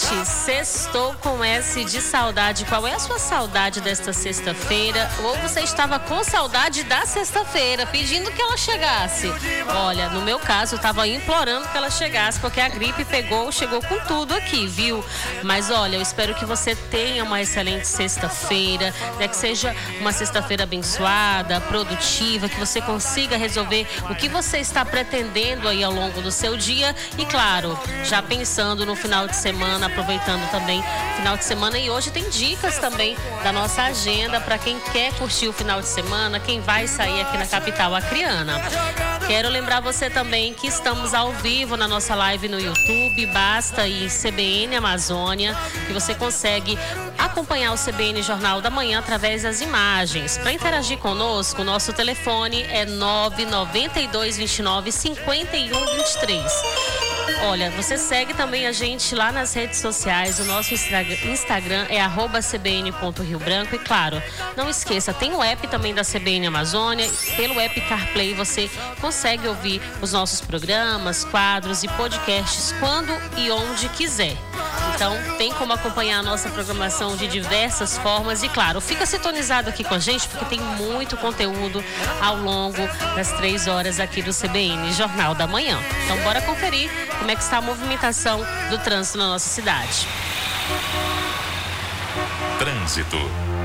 Gente, sextou com S de saudade. Qual é a sua saudade desta sexta-feira? Ou você estava com saudade da sexta-feira, pedindo que ela chegasse? Olha, no meu caso, eu estava implorando que ela chegasse, porque a gripe chegou com tudo aqui, viu? Mas olha, eu espero que você tenha uma excelente sexta-feira, né? Que seja uma sexta-feira abençoada, produtiva, que você consiga resolver o que você está pretendendo aí ao longo do seu dia. E claro, já pensando no final de semana, aproveitando também o final de semana. E hoje tem dicas também da nossa agenda para quem quer curtir o final de semana, quem vai sair aqui na capital acreana. Quero lembrar você também que estamos ao vivo na nossa live no YouTube. Basta ir CBN Amazônia, que você consegue acompanhar o CBN Jornal da Manhã através das imagens. Para interagir conosco, nosso telefone é 992295123. Olha, você segue também a gente lá nas redes sociais. O nosso Instagram é @cbn.riobranco. E claro, não esqueça, tem o app também da CBN Amazônia. Pelo app CarPlay você consegue ouvir os nossos programas, quadros e podcasts quando e onde quiser. Então, tem como acompanhar a nossa programação de diversas formas. E claro, fica sintonizado aqui com a gente, porque tem muito conteúdo ao longo das 3 horas aqui do CBN Jornal da Manhã. Então, bora conferir como é que está a movimentação do trânsito na nossa cidade. Trânsito.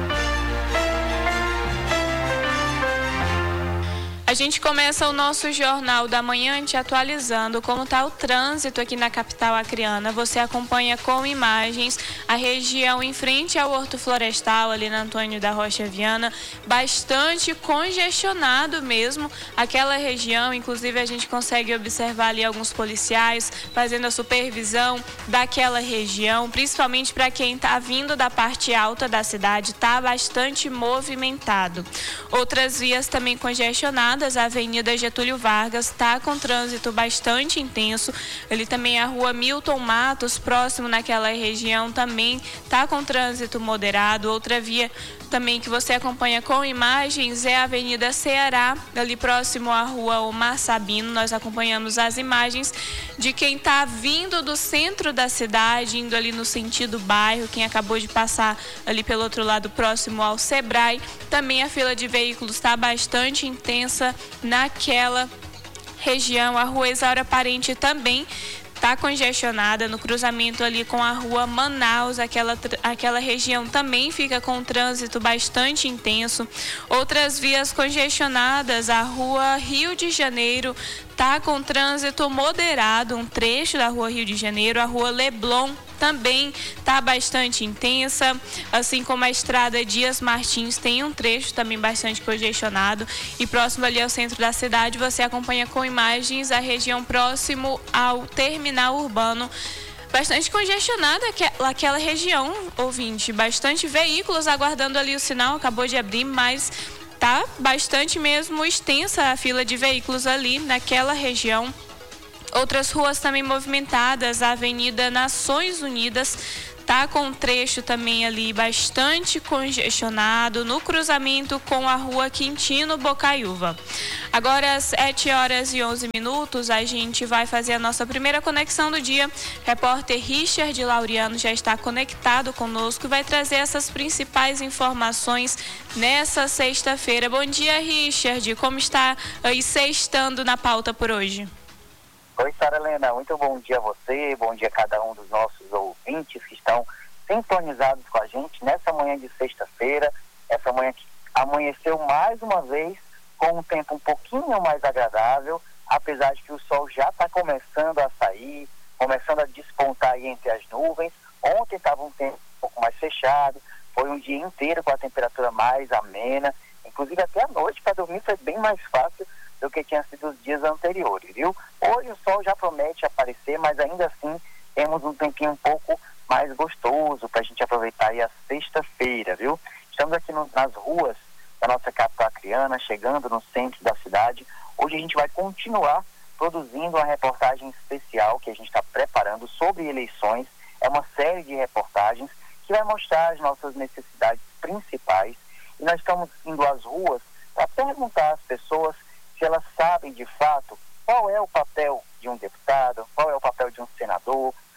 A gente começa o nosso Jornal da Manhã te atualizando como está o trânsito aqui na capital acreana. Você acompanha com imagens a região em frente ao Horto Florestal, ali na Antônio da Rocha Viana, bastante congestionado mesmo aquela região. Inclusive a gente consegue observar ali alguns policiais fazendo a supervisão daquela região, principalmente para quem está vindo da parte alta da cidade, está bastante movimentado. Outras vias também congestionadas. A Avenida Getúlio Vargas está com trânsito bastante intenso. Ali também a Rua Milton Matos, próximo naquela região, também está com trânsito moderado. Outra via também que você acompanha com imagens é a Avenida Ceará, ali próximo à Rua Omar Sabino. Nós acompanhamos as imagens de quem está vindo do centro da cidade, indo ali no sentido bairro, quem acabou de passar ali pelo outro lado, próximo ao Sebrae. Também a fila de veículos está bastante intensa naquela região. A Rua Isaura Parente também está congestionada no cruzamento ali com a Rua Manaus. Aquela região também fica com um trânsito bastante intenso. Outras vias congestionadas, a Rua Rio de Janeiro está com trânsito moderado, um trecho da Rua Rio de Janeiro. A Rua Leblon também está bastante intensa, assim como a Estrada Dias Martins tem um trecho também bastante congestionado. E próximo ali ao centro da cidade, você acompanha com imagens a região próximo ao terminal urbano, bastante congestionada aquela região, ouvinte. Bastante veículos aguardando ali o sinal, acabou de abrir, mas tá bastante mesmo extensa a fila de veículos ali naquela região. Outras ruas também movimentadas, a Avenida Nações Unidas está com um trecho também ali bastante congestionado no cruzamento com a Rua Quintino Bocaiúva. Agora às 7h11, a gente vai fazer a nossa primeira conexão do dia. Repórter Richard Laureano já está conectado conosco e vai trazer essas principais informações nessa sexta-feira. Bom dia, Richard. Como está aí sextando na pauta por hoje? Oi, Sara Helena, muito bom dia a você, bom dia a cada um dos nossos ouvintes que estão sintonizados com a gente nessa manhã de sexta-feira, essa manhã que amanheceu mais uma vez com um tempo um pouquinho mais agradável, apesar de que o sol já está começando a sair, começando a despontar aí entre as nuvens. Ontem estava um tempo um pouco mais fechado, foi um dia inteiro com a temperatura mais amena, inclusive até a noite para dormir foi bem mais fácil do que tinha sido os dias anteriores, viu? Hoje o sol já promete aparecer, mas ainda assim temos um tempinho um pouco mais gostoso para a gente aproveitar aí a sexta-feira, viu? Estamos aqui nas ruas da nossa capital acreana, chegando no centro da cidade. Hoje a gente vai continuar produzindo uma reportagem especial que a gente está preparando sobre eleições. É uma série de reportagens que vai mostrar as nossas necessidades principais. E nós estamos indo às ruas para perguntar às pessoas se elas sabem de fato qual é o papel de um deputado, qual é o papel de um senador,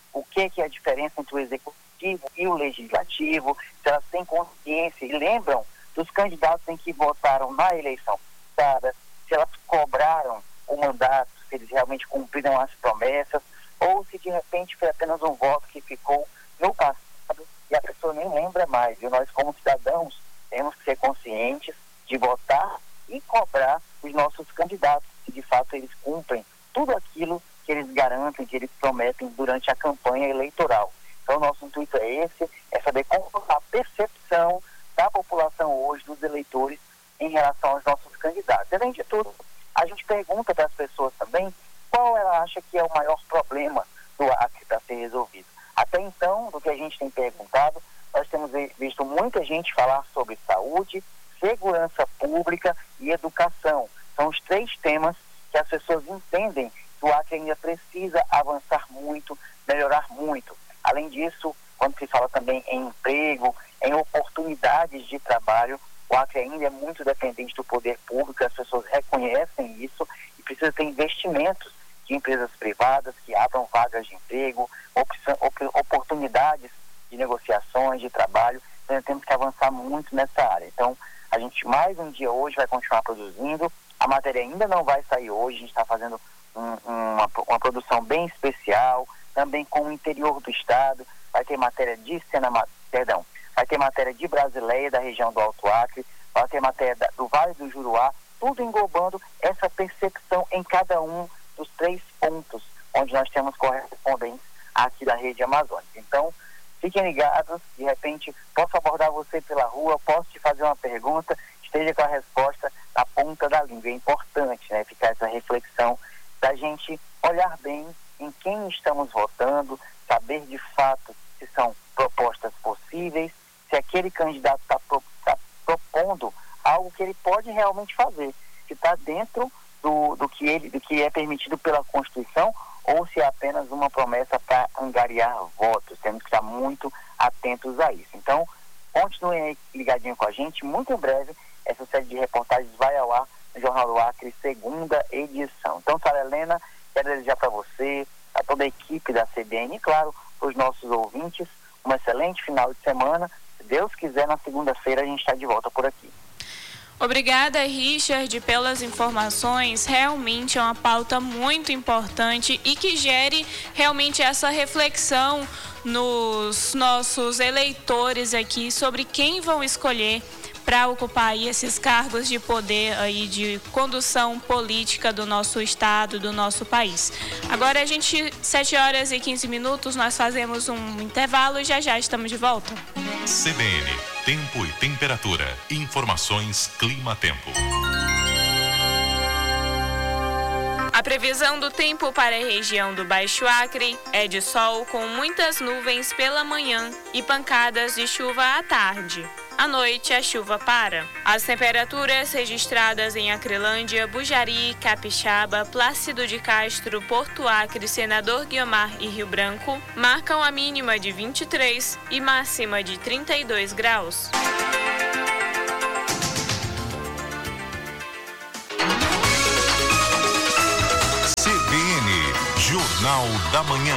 o que é a diferença entre o executivo e o legislativo, se elas têm consciência e lembram dos candidatos em que votaram na eleição passada, se elas cobraram o mandato, se eles realmente cumpriram as promessas, ou se de repente foi apenas um voto que ficou no passado e a pessoa nem lembra mais. E nós, como cidadãos, temos que ser conscientes de votar e cobrar os nossos candidatos, se de fato eles cumprem tudo aquilo que eles garantem, que eles prometem durante a campanha eleitoral. Então, o nosso intuito é esse, é saber como a percepção da população hoje, dos eleitores, em relação aos nossos candidatos. Além de tudo, a gente pergunta para as pessoas também qual ela acha que é o maior problema do Acre para ser resolvido. Até então, do que a gente tem perguntado, nós temos visto muita gente falar sobre saúde, segurança pública e educação. São os 3 temas que as pessoas entendem que o Acre ainda precisa avançar muito, melhorar muito. Além disso, quando se fala também em emprego, em oportunidades de trabalho, o Acre ainda é muito dependente do poder público, as pessoas reconhecem isso e precisa ter investimentos de empresas privadas que abram vagas de emprego, oportunidades de negociações, de trabalho. Então, temos que avançar muito nessa área. Então, a gente mais um dia hoje vai continuar produzindo. A matéria ainda não vai sair hoje, a gente está fazendo uma produção bem especial, também com o interior do estado. Vai ter matéria vai ter matéria de Brasileia, da região do Alto Acre, vai ter matéria do Vale do Juruá, tudo englobando essa percepção em cada um dos 3 pontos onde nós temos correspondentes aqui da rede amazônica. Então, fiquem ligados, de repente posso abordar você pela rua, posso te fazer uma pergunta, esteja com a resposta na ponta da língua. É importante, né, ficar essa reflexão da gente olhar bem em quem estamos votando, saber de fato se são propostas possíveis, se aquele candidato está propondo algo que ele pode realmente fazer, se está dentro do que é permitido pela Constituição, ou se é apenas uma promessa para angariar votos. Temos que estar muito atentos a isso. Então, continuem aí ligadinho com a gente. Muito em breve, essa série de reportagens vai ao ar no Jornal do Acre, 2ª edição. Então, Sara Helena, quero desejar para você, a toda a equipe da CBN e, claro, para os nossos ouvintes, um excelente final de semana. Se Deus quiser, na segunda-feira a gente está de volta por aqui. Obrigada, Richard, pelas informações. Realmente é uma pauta muito importante e que gere realmente essa reflexão nos nossos eleitores aqui sobre quem vão escolher para ocupar aí esses cargos de poder aí de condução política do nosso estado, do nosso país. Agora 7h15, nós fazemos um intervalo e já estamos de volta. CBN, tempo e temperatura. Informações Clima-Tempo. A previsão do tempo para a região do Baixo Acre é de sol com muitas nuvens pela manhã e pancadas de chuva à tarde. À noite, a chuva para. As temperaturas registradas em Acrelândia, Bujari, Capixaba, Plácido de Castro, Porto Acre, Senador Guiomar e Rio Branco marcam a mínima de 23 e máxima de 32 graus. CBN, Jornal da Manhã.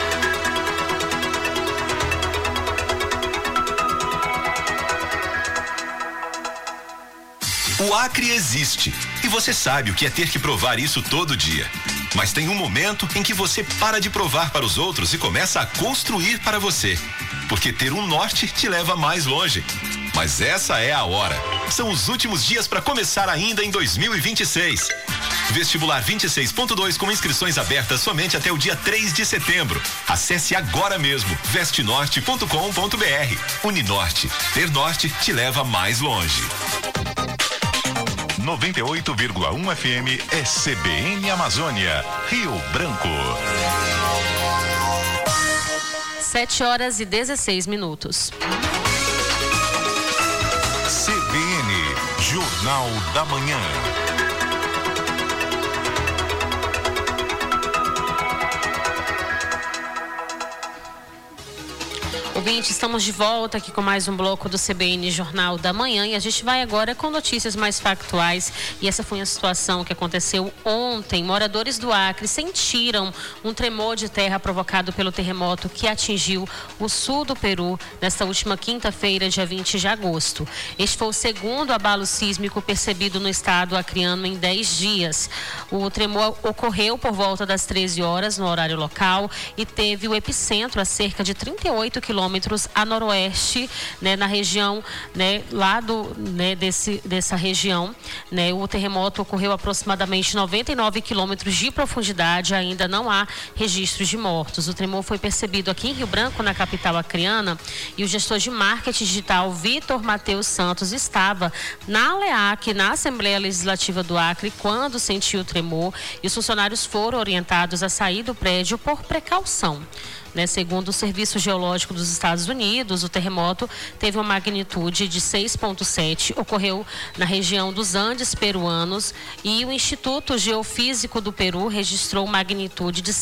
O Acre existe e você sabe o que é ter que provar isso todo dia. Mas tem um momento em que você para de provar para os outros e começa a construir para você. Porque ter um norte te leva mais longe. Mas essa é a hora. São os últimos dias para começar ainda em 2026. Vestibular 26.2 com inscrições abertas somente até o dia 3 de setembro. Acesse agora mesmo vestenorte.com.br. Uninorte. Ter norte te leva mais longe. 98,1 FM é CBN Amazônia, Rio Branco. 7h16. CBN, Jornal da Manhã. Ouvinte, estamos de volta aqui com mais um bloco do CBN Jornal da Manhã e a gente vai agora com notícias mais factuais. E essa foi a situação que aconteceu ontem. Moradores do Acre sentiram um tremor de terra provocado pelo terremoto que atingiu o sul do Peru nesta última quinta-feira, dia 20 de agosto. Este foi o segundo abalo sísmico percebido no estado acreano em 10 dias. O tremor ocorreu por volta das 13 horas no horário local e teve o epicentro a cerca de 38 quilômetros a noroeste, né, na região, né, lá dessa região, né, o terremoto ocorreu aproximadamente 99 quilômetros de profundidade, ainda não há registros de mortos. O tremor foi percebido aqui em Rio Branco, na capital acreana, e o gestor de marketing digital, Vitor Mateus Santos, estava na ALEAC, na Assembleia Legislativa do Acre, quando sentiu o tremor, e os funcionários foram orientados a sair do prédio por precaução. Segundo o Serviço Geológico dos Estados Unidos, o terremoto teve uma magnitude de 6,7, ocorreu na região dos Andes peruanos e o Instituto Geofísico do Peru registrou magnitude de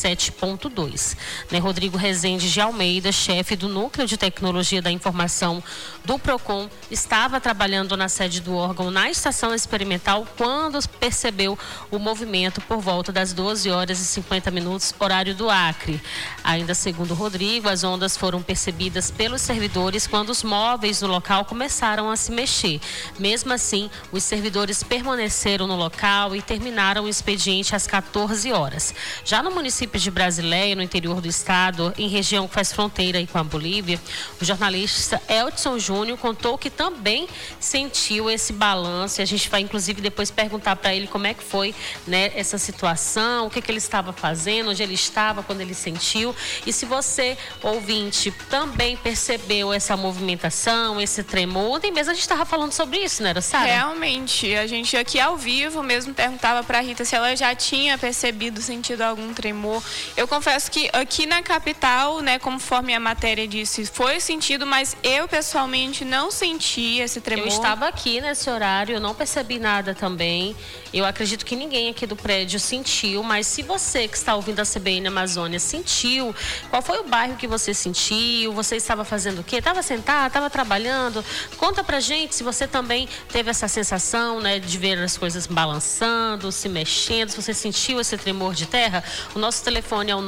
7,2. Rodrigo Rezende de Almeida, chefe do Núcleo de Tecnologia da Informação do PROCON, estava trabalhando na sede do órgão na estação experimental quando percebeu o movimento por volta das 12 horas e 50 minutos, horário do Acre. Ainda segundo Rodrigo, as ondas foram percebidas pelos servidores quando os móveis no local começaram a se mexer. Mesmo assim, os servidores permaneceram no local e terminaram o expediente às 14 horas. Já no município de Brasileia, no interior do estado, em região que faz fronteira aí com a Bolívia, o jornalista Elton Júnior contou que também sentiu esse balanço. A gente vai, inclusive, depois perguntar para ele como é que foi, essa situação, o que ele estava fazendo, onde ele estava quando ele sentiu. E se você, ouvinte, também percebeu essa movimentação, esse tremor, ontem mesmo a gente estava falando sobre isso, né, Sara? Realmente, a gente aqui ao vivo mesmo perguntava para a Rita se ela já tinha percebido, sentido algum tremor. Eu confesso que aqui na capital, conforme a matéria disse, foi sentido, mas eu pessoalmente não senti esse tremor. Eu estava aqui nesse horário, eu não percebi nada também. Eu acredito que ninguém aqui do prédio sentiu, mas se você que está ouvindo a CBN Amazônia sentiu, qual foi o bairro que você sentiu? Você estava fazendo o quê? Estava sentado? Estava trabalhando? Conta pra gente se você também teve essa sensação, de ver as coisas balançando, se mexendo, se você sentiu esse tremor de terra. O nosso telefone é o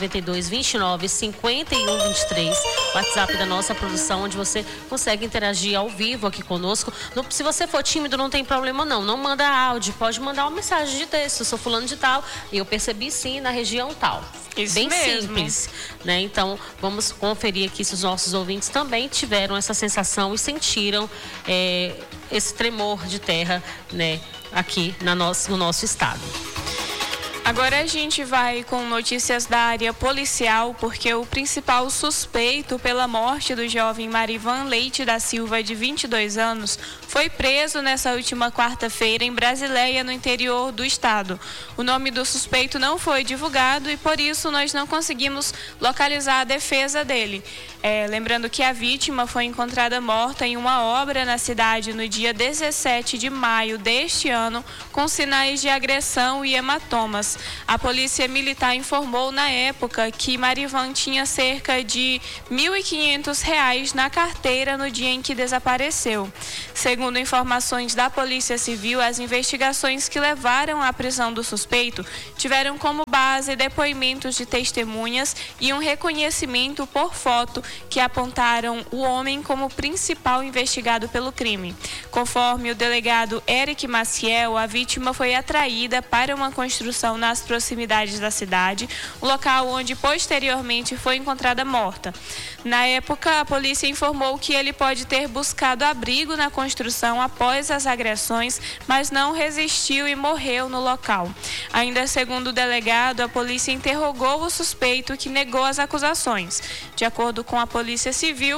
992-29-5123, WhatsApp da nossa produção, onde você consegue interagir ao vivo aqui conosco. Se você for tímido, não tem problema não manda áudio, pode mandar uma mensagem de texto, eu sou fulano de tal, e eu percebi sim na região tal. Isso bem mesmo. Simples, Então, vamos conferir aqui se os nossos ouvintes também tiveram essa sensação e sentiram esse tremor de terra, aqui no nosso estado. Agora a gente vai com notícias da área policial, porque o principal suspeito pela morte do jovem Marivan Leite da Silva, de 22 anos, foi preso nessa última quarta-feira em Brasileia, no interior do estado. O nome do suspeito não foi divulgado e por isso nós não conseguimos localizar a defesa dele. Lembrando que a vítima foi encontrada morta em uma obra na cidade no dia 17 de maio deste ano, com sinais de agressão e hematomas. A polícia militar informou na época que Marivan tinha cerca de R$ 1.500 na carteira no dia em que desapareceu. Segundo informações da Polícia Civil, as investigações que levaram à prisão do suspeito tiveram como base depoimentos de testemunhas e um reconhecimento por foto que apontaram o homem como principal investigado pelo crime. Conforme o delegado Eric Maciel, a vítima foi atraída para uma construção nas proximidades da cidade, o local onde posteriormente foi encontrada morta. Na época, a polícia informou que ele pode ter buscado abrigo na construção após as agressões, mas não resistiu e morreu no local. Ainda segundo o delegado, a polícia interrogou o suspeito, que negou as acusações. De acordo com a Polícia Civil, o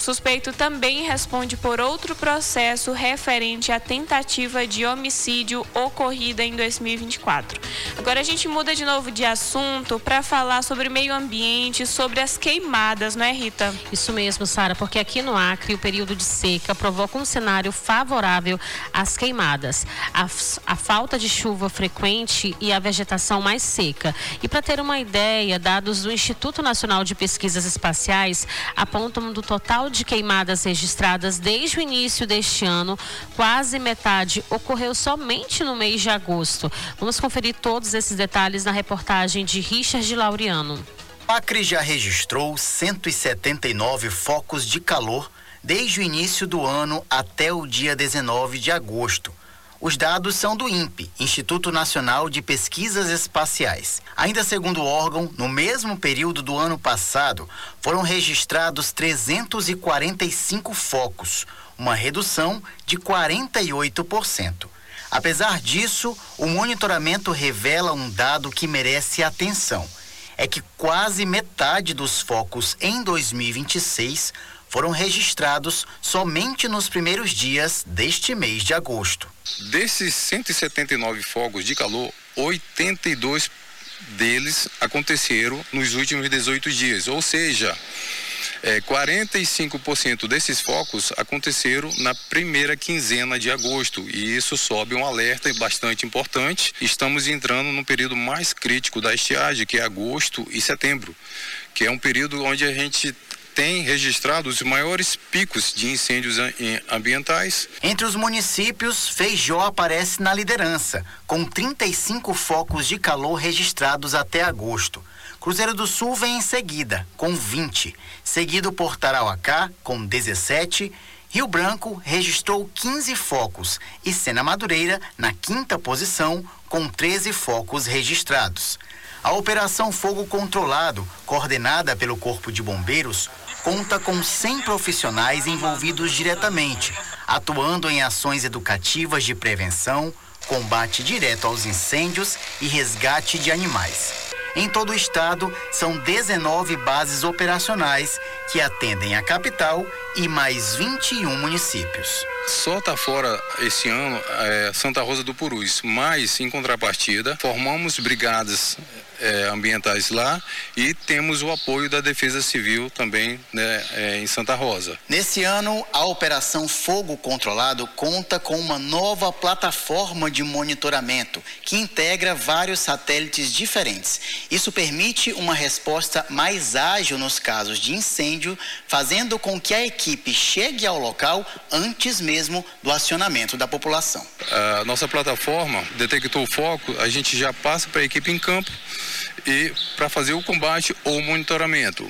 suspeito também responde por outro processo referente à tentativa de homicídio ocorrida em 2024. Agora a gente muda de novo de assunto para falar sobre meio ambiente, sobre as queimadas, não é, Rita? Isso mesmo, Sara, porque aqui no Acre o período de seca provoca um cenário favorável às queimadas. A falta de chuva frequente e a vegetação mais seca. E para ter uma ideia, dados do Instituto Nacional de Pesquisas Espaciais apontam do total de queimadas registradas desde o início deste ano, quase metade ocorreu somente no mês de agosto. Vamos conferir todos esses detalhes na reportagem de Richard Laureano. O Acre já registrou 179 focos de calor desde o início do ano até o dia 19 de agosto. Os dados são do INPE, Instituto Nacional de Pesquisas Espaciais. Ainda segundo o órgão, no mesmo período do ano passado, foram registrados 345 focos, uma redução de 48%. Apesar disso, o monitoramento revela um dado que merece atenção. É que quase metade dos focos em 2026 foram registrados somente nos primeiros dias deste mês de agosto. Desses 179 focos de calor, 82 deles aconteceram nos últimos 18 dias, ou seja, 45% desses focos aconteceram na primeira quinzena de agosto, e isso sobe um alerta bastante importante. Estamos entrando no período mais crítico da estiagem, que é agosto e setembro, que é um período onde a gente tem registrado os maiores picos de incêndios ambientais. Entre os municípios, Feijó aparece na liderança, com 35 focos de calor registrados até agosto. Cruzeiro do Sul vem em seguida, com 20, seguido por Tarauacá, com 17, Rio Branco registrou 15 focos e Sena Madureira na 5ª posição, com 13 focos registrados. A Operação Fogo Controlado, coordenada pelo Corpo de Bombeiros, conta com 100 profissionais envolvidos diretamente, atuando em ações educativas de prevenção, combate direto aos incêndios e resgate de animais. Em todo o estado, são 19 bases operacionais que atendem a capital e mais 21 municípios. Só está fora esse ano Santa Rosa do Purus, mas em contrapartida formamos brigadas ambientais lá e temos o apoio da Defesa Civil também, né, em Santa Rosa. Nesse ano, a Operação Fogo Controlado conta com uma nova plataforma de monitoramento que integra vários satélites diferentes. Isso permite uma resposta mais ágil nos casos de incêndio, fazendo com que a equipe chegue ao local antes mesmo do acionamento da população. A nossa plataforma detectou o foco, a gente já passa para a equipe em campo e para fazer o combate ou monitoramento.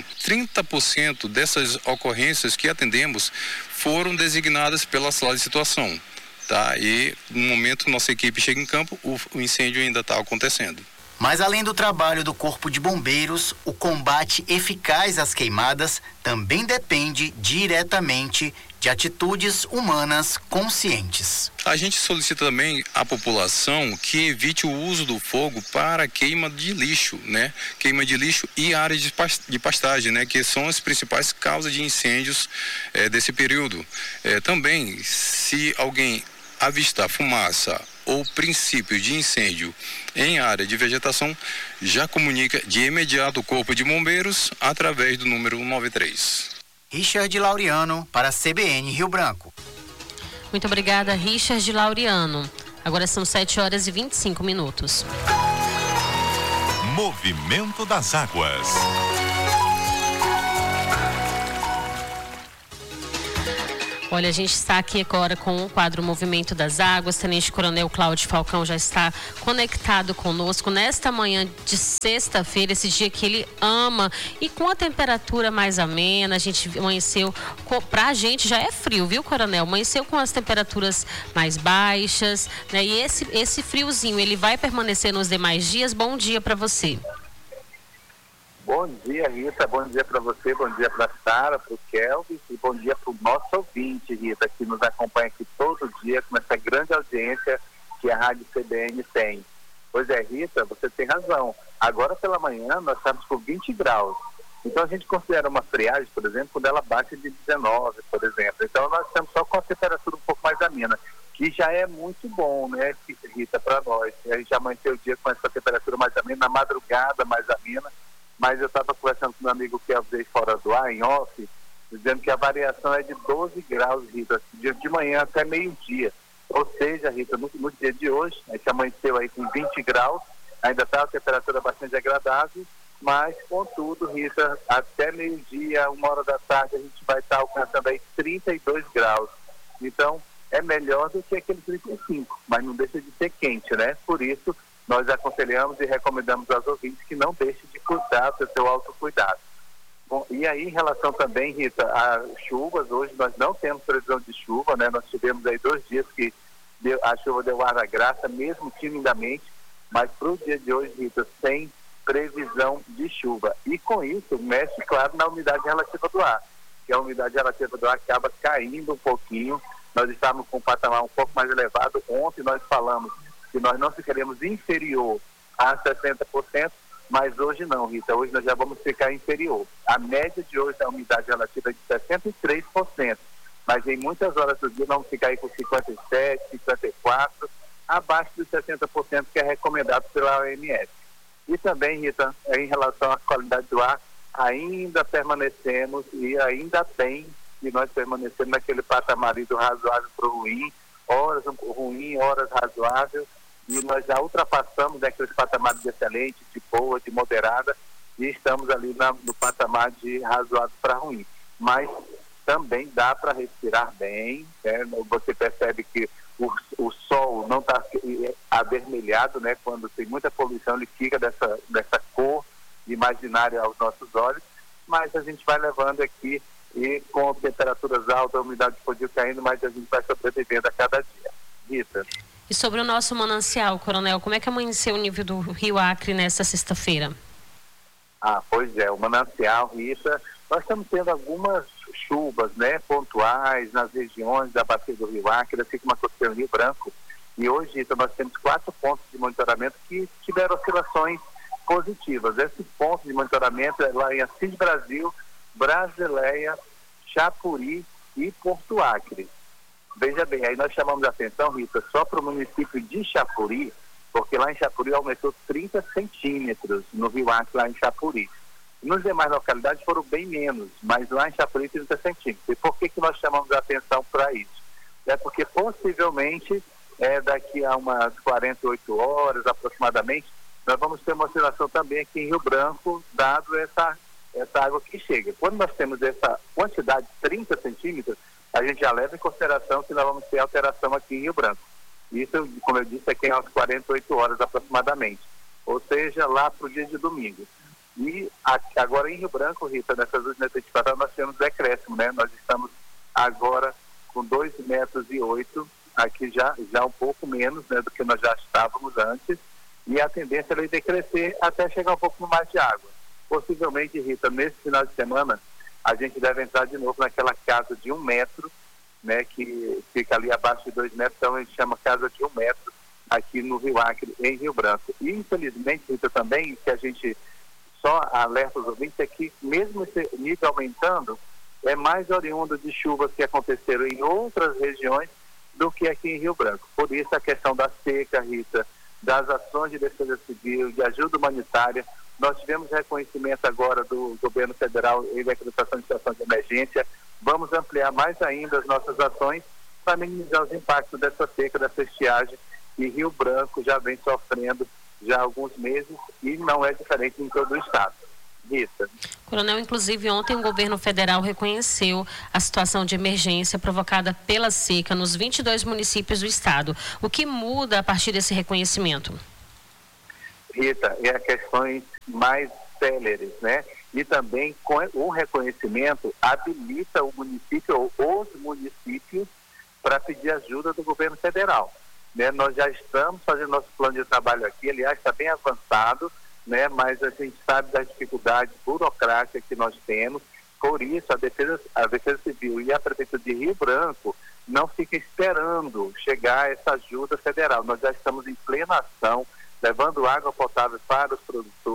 30% dessas ocorrências que atendemos foram designadas pela sala de situação, tá? E no momento nossa equipe chega em campo, o incêndio ainda está acontecendo. Mas além do trabalho do Corpo de Bombeiros, o combate eficaz às queimadas também depende diretamente de atitudes humanas conscientes. A gente solicita também à população que evite o uso do fogo para queima de lixo, né? Queima de lixo e áreas de pastagem, né? Que são as principais causas de incêndios desse período. Também, se alguém avistar fumaça ou princípio de incêndio em área de vegetação, já comunica de imediato o Corpo de Bombeiros através do número 193. Richard Laureano para a CBN Rio Branco. Muito obrigada, Richard Laureano. Agora são 7h25. Movimento das Águas. Olha, a gente está aqui agora com o quadro Movimento das Águas. Tenente Coronel Cláudio Falcão já está conectado conosco nesta manhã de sexta-feira, esse dia que ele ama. E com a temperatura mais amena, a gente amanheceu, pra gente já é frio, viu, Coronel? Amanheceu com as temperaturas mais baixas, né? E esse friozinho, ele vai permanecer nos demais dias? Bom dia para você. Bom dia, Rita, bom dia para você, bom dia para a Sara, para o Kelvin e bom dia para o nosso ouvinte, Rita, que nos acompanha aqui todo dia com essa grande audiência que a Rádio CBN tem. Pois é, Rita, você tem razão. Agora pela manhã nós estamos com 20 graus Então a gente considera uma friagem, por exemplo, quando ela bate de 19, por exemplo. Então nós estamos só com a temperatura um pouco mais amena, que já é muito bom, né, Rita, para nós. A gente já amanheceu o dia com essa temperatura mais amena, na madrugada mais amena, mas eu estava conversando com um amigo que eu veio fora do ar, em off, dizendo que a variação é de 12 graus, Rita, de manhã até meio-dia. Ou seja, Rita, no dia de hoje, a gente amanheceu aí com 20 graus, ainda está a temperatura bastante agradável, mas, contudo, Rita, até meio-dia, 1h da tarde, a gente vai estar alcançando aí 32 graus. Então, é melhor do que aquele 35, mas não deixa de ser quente, né? Por isso, nós aconselhamos e recomendamos aos ouvintes que não deixem de cuidar do seu autocuidado. Bom, e aí, em relação também, Rita, a chuvas, hoje nós não temos previsão de chuva, né? Nós tivemos aí 2 dias que a chuva deu ar da graça, mesmo timidamente, mas para o dia de hoje, Rita, sem previsão de chuva. E com isso, mexe, claro, na umidade relativa do ar, que a umidade relativa do ar acaba caindo um pouquinho. Nós estávamos com um patamar um pouco mais elevado. Ontem nós falamos que nós não ficaríamos inferior a 60%, mas hoje não, Rita. Hoje nós já vamos ficar inferior. A média de hoje da umidade relativa é de 63%, mas em muitas horas do dia vamos ficar aí com 57%, 54%, abaixo dos 60% que é recomendado pela OMS. E também, Rita, em relação à qualidade do ar, ainda permanecemos e ainda tem, e nós permanecemos naquele patamar do razoável para o ruim, horas ruim, horas razoável, e nós já ultrapassamos aqueles patamares de excelente, de boa, de moderada, e estamos ali no patamar de razoável para ruim. Mas também dá para respirar bem, né? Você percebe que o sol não está avermelhado, né? Quando tem muita poluição, ele fica dessa cor imaginária aos nossos olhos, mas a gente vai levando aqui e com temperaturas altas, a umidade pode ir caindo, mas a gente vai sobrevivendo a cada dia. Rita. E sobre o nosso manancial, Coronel, como é que amanheceu o nível do Rio Acre nesta sexta-feira? Pois é, o manancial, Rita, nós estamos tendo algumas chuvas, né, pontuais nas regiões da bacia do Rio Acre, assim como aconteceu no Rio Branco. E hoje, Rita, nós temos 4 pontos de monitoramento que tiveram oscilações positivas. Esses pontos de monitoramento é lá em Assis Brasil, Brasileia, Chapuri e Porto Acre. Veja bem, aí nós chamamos a atenção, Rita, só para o município de Chapuri, porque lá em Chapuri aumentou 30 centímetros no Rio Acre, lá em Chapuri. Nos demais localidades foram bem menos, mas lá em Chapuri 30 centímetros. E por que nós chamamos a atenção para isso? É porque possivelmente, daqui a umas 48 horas aproximadamente, nós vamos ter uma oscilação também aqui em Rio Branco, dado essa água que chega. Quando nós temos essa quantidade de 30 centímetros, a gente já leva em consideração que nós vamos ter alteração aqui em Rio Branco. Isso, como eu disse, aqui às 48 horas aproximadamente, ou seja, lá para o dia de domingo. E agora em Rio Branco, Rita, nessas últimas 24 horas nós temos decréscimo, né? Nós estamos agora com 2,8 metros, aqui já um pouco menos, né, do que nós já estávamos antes, e a tendência é decrescer até chegar um pouco mais de água. Possivelmente, Rita, nesse final de semana, a gente deve entrar de novo naquela casa de 1 metro, né, que fica ali abaixo de 2 metros, então a gente chama casa de 1 metro aqui no Rio Acre, em Rio Branco. E infelizmente, Rita, também, que a gente só alerta os ouvintes, é que mesmo esse nível aumentando, é mais oriundo de chuvas que aconteceram em outras regiões do que aqui em Rio Branco. Por isso a questão da seca, Rita, das ações de defesa civil, de ajuda humanitária. Nós tivemos reconhecimento agora do governo federal em decretação de situação de emergência. Vamos ampliar mais ainda as nossas ações para minimizar os impactos dessa seca, dessa estiagem, que Rio Branco já vem sofrendo já há alguns meses e não é diferente em todo o estado. Rita. Coronel, inclusive ontem o governo federal reconheceu a situação de emergência provocada pela seca nos 22 municípios do estado. O que muda a partir desse reconhecimento? Rita, é a questões mais céleres, né? E também com o reconhecimento habilita o município ou os municípios para pedir ajuda do governo federal, né? Nós já estamos fazendo nosso plano de trabalho aqui, aliás, está bem avançado, né? Mas a gente sabe das dificuldades burocráticas que nós temos. Por isso, a Defesa Civil e a Prefeitura de Rio Branco não fica esperando chegar essa ajuda federal. Nós já estamos em plena ação, levando água potável para os produtores,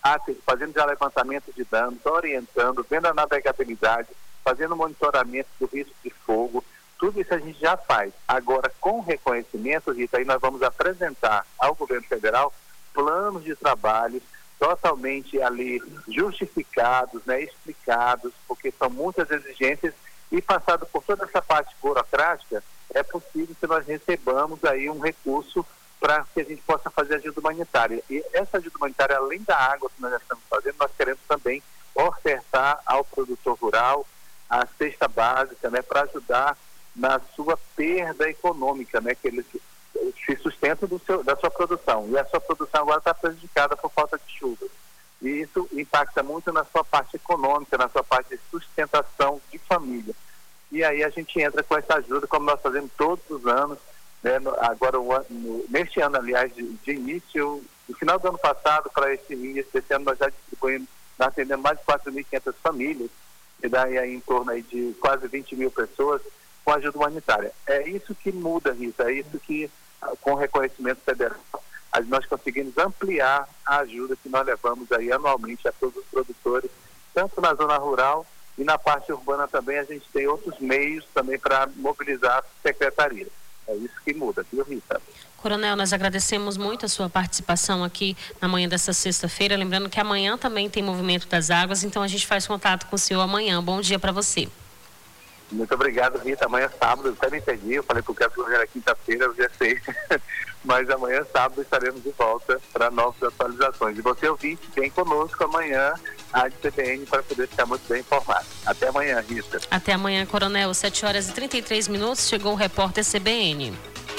fazendo já levantamento de danos, orientando, vendo a navegabilidade, fazendo monitoramento do risco de fogo. Tudo isso a gente já faz. Agora, com reconhecimento, Rita, aí nós vamos apresentar ao governo federal planos de trabalho totalmente ali justificados, né, explicados, porque são muitas exigências, e passado por toda essa parte burocrática, é possível que nós recebamos aí um recurso para que a gente possa fazer ajuda humanitária. E essa ajuda humanitária, além da água que nós já estamos fazendo, nós queremos também ofertar ao produtor rural a cesta básica, né, para ajudar na sua perda econômica, né, que ele se sustenta da sua produção. E a sua produção agora está prejudicada por falta de chuva. E isso impacta muito na sua parte econômica, na sua parte de sustentação de família. E aí a gente entra com essa ajuda, como nós fazemos todos os anos, né, agora neste ano, aliás, de início, no final do ano passado para esse início desse ano, nós já distribuímos, nós atendemos mais de 4.500 famílias, e daí aí em torno aí de quase 20 mil pessoas com ajuda humanitária. É isso que muda, Rita, é isso que, com reconhecimento federal, nós conseguimos ampliar a ajuda que nós levamos aí anualmente a todos os produtores, tanto na zona rural e na parte urbana também. A gente tem outros meios também para mobilizar a secretaria. É isso que muda, viu, Rita? Coronel, nós agradecemos muito a sua participação aqui na manhã desta sexta-feira. Lembrando que amanhã também tem Movimento das Águas, então a gente faz contato com o senhor amanhã. Bom dia para você. Muito obrigado, Rita. Amanhã sábado, eu até me entendi, eu falei porque era quinta-feira, eu já sei. Mas amanhã sábado estaremos de volta para novas atualizações. E você, ouvinte, vem conosco amanhã à CBN para poder ficar muito bem informado. Até amanhã, Rita. Até amanhã, Coronel. 7h33, chegou o repórter CBN.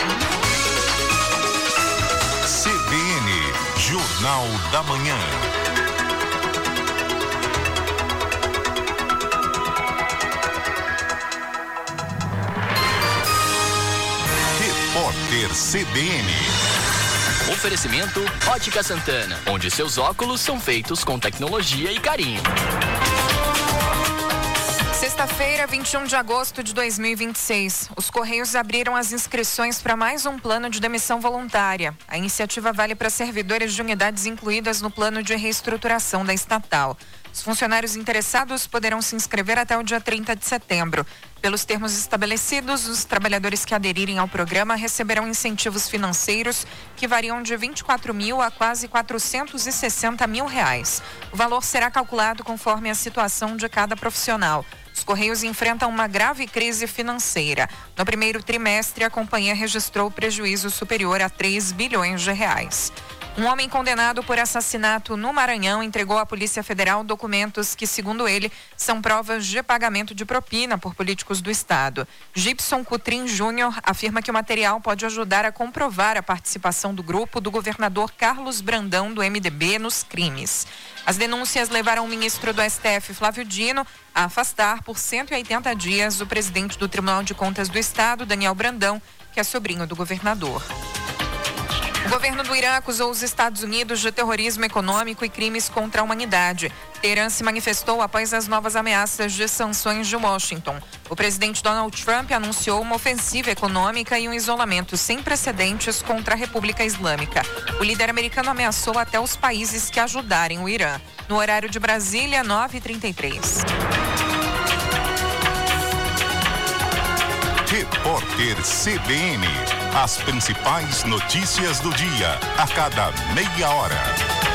CBN, Jornal da Manhã. Repórter CBN. Oferecimento Ótica Santana, onde seus óculos são feitos com tecnologia e carinho. Sexta-feira, 21 de agosto de 2026. Os Correios abriram as inscrições para mais um plano de demissão voluntária. A iniciativa vale para servidores de unidades incluídas no plano de reestruturação da estatal. Os funcionários interessados poderão se inscrever até o dia 30 de setembro. Pelos termos estabelecidos, os trabalhadores que aderirem ao programa receberão incentivos financeiros que variam de 24 mil a quase 460 mil reais. O valor será calculado conforme a situação de cada profissional. Os Correios enfrentam uma grave crise financeira. No primeiro trimestre, a companhia registrou prejuízo superior a 3 bilhões de reais. Um homem condenado por assassinato no Maranhão entregou à Polícia Federal documentos que, segundo ele, são provas de pagamento de propina por políticos do Estado. Gibson Cutrim Júnior afirma que o material pode ajudar a comprovar a participação do grupo do governador Carlos Brandão, do MDB, nos crimes. As denúncias levaram o ministro do STF, Flávio Dino, a afastar por 180 dias o presidente do Tribunal de Contas do Estado, Daniel Brandão, que é sobrinho do governador. O governo do Irã acusou os Estados Unidos de terrorismo econômico e crimes contra a humanidade. Teherã se manifestou após as novas ameaças de sanções de Washington. O presidente Donald Trump anunciou uma ofensiva econômica e um isolamento sem precedentes contra a República Islâmica. O líder americano ameaçou até os países que ajudarem o Irã. No horário de Brasília, 9h33. Repórter CBN. As principais notícias do dia, a cada meia hora.